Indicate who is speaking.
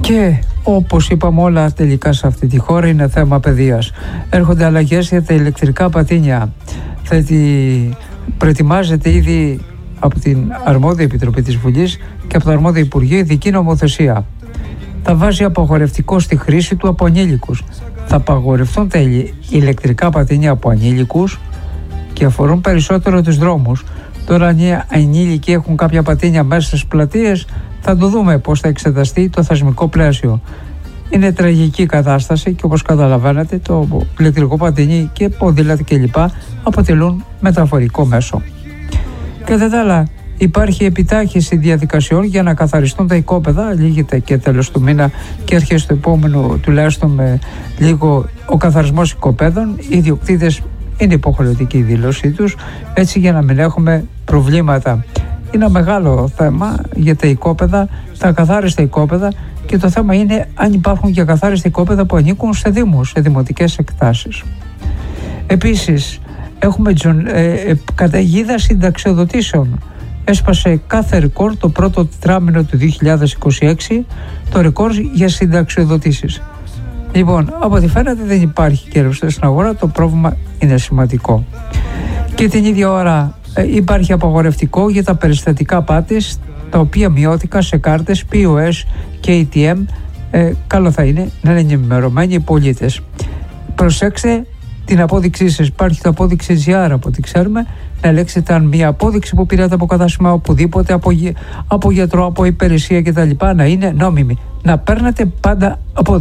Speaker 1: Και όπως είπαμε, όλα τελικά σε αυτή τη χώρα είναι θέμα παιδείας. Έρχονται αλλαγές για τα ηλεκτρικά πατίνια. Προετοιμάζεται ήδη από την αρμόδια Επιτροπή της Βουλής και από το αρμόδιο Υπουργείο ειδική νομοθεσία. Θα βάζει απαγορευτικό στη χρήση του από ανήλικους. Θα απαγορευτούν τα ηλεκτρικά πατίνια από ανήλικους και αφορούν περισσότερο τους δρόμους. Τώρα, αν οι ανήλικοι έχουν κάποια πατίνια μέσα στις πλατείες, θα το δούμε πώς θα εξεταστεί το θεσμικό πλαίσιο. Είναι τραγική κατάσταση και όπως καταλαβαίνετε, το ηλεκτρικό πατίνι και ποδήλατα κλπ. Αποτελούν μεταφορικό μέσο. Κατά τα άλλα, υπάρχει επιτάχυνση διαδικασιών για να καθαριστούν τα οικόπεδα. Λύγεται και τέλος του μήνα και αρχές του επόμενου, τουλάχιστον με λίγο, ο καθαρισμός οικοπέδων. Οι ιδιοκτήτες είναι υποχρεωτική η δήλωσή τους, έτσι για να μην έχουμε προβλήματα. Είναι ένα μεγάλο θέμα για τα οικόπεδα, τα ακαθάριστα οικόπεδα, και το θέμα είναι αν υπάρχουν και ακαθάριστα οικόπεδα που ανήκουν σε δήμους, σε δημοτικές εκτάσεις. Επίσης, έχουμε καταιγίδα συνταξιοδοτήσεων. Έσπασε κάθε ρεκόρ το πρώτο τετράμινο του 2026, το ρεκόρ για συνταξιοδοτήσεις. Λοιπόν, από ό,τι φαίνεται δεν υπάρχει κέρδος στην αγορά, το πρόβλημα είναι σημαντικό. Και την ίδια ώρα υπάρχει απαγορευτικό για τα περιστατικά πάτης, τα οποία μειώθηκαν σε κάρτες POS και ATM. Καλό θα είναι να είναι ενημερωμένοι οι πολίτες. Προσέξτε την απόδειξή σας. Υπάρχει το απόδειξη GR, από ό,τι ξέρουμε, να ελέγξετε αν μια απόδειξη που πήρατε από κατάστημα οπουδήποτε, από γιατρό, από υπηρεσία κτλ. Να είναι νόμιμη. Να παίρνετε πάντα απόδειξη.